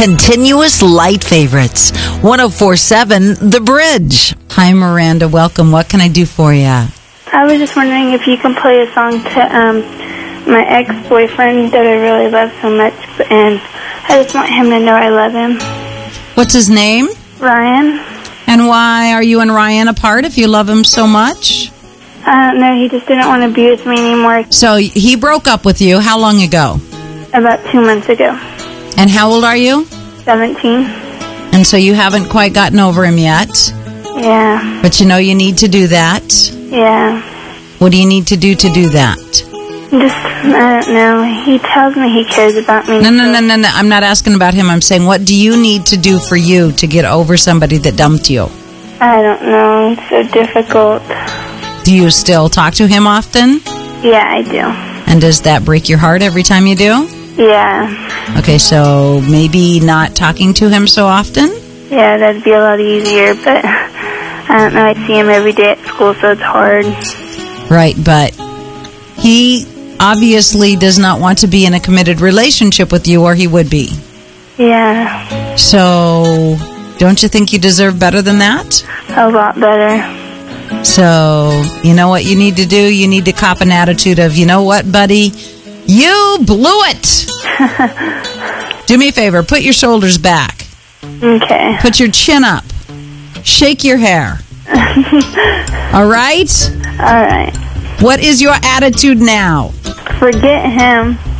Continuous light favorites. 104.7 The Bridge. Hi, Miranda. Welcome. What can I do for you? I was just wondering if you can play a song to my ex-boyfriend that I really love so much, and I just want him to know I love him. What's his name? Ryan. And why are you and Ryan apart if you love him so much? I don't know, he just didn't want to be with me anymore. So he broke up with you how long ago? About 2 months ago. And how old are you? 17. And so you haven't quite gotten over him yet? Yeah. But you know you need to do that? Yeah. What do you need to do that? Just, I don't know. He tells me he cares about me. No. I'm not asking about him. I'm saying, what do you need to do for you to get over somebody that dumped you? I don't know. It's so difficult. Do you still talk to him often? Yeah, I do. And does that break your heart every time you do? Yeah. Okay, so maybe not talking to him so often? Yeah, that'd be a lot easier, but I don't know. I see him every day at school, so it's hard. Right, but he obviously does not want to be in a committed relationship with you, or he would be. Yeah. So, don't you think you deserve better than that? A lot better. So, you know what you need to do? You need to cop an attitude of, you know what, buddy? You blew it! Do me a favor. Put your shoulders back. Okay. Put your chin up. Shake your hair. All right? All right. What is your attitude now? Forget him.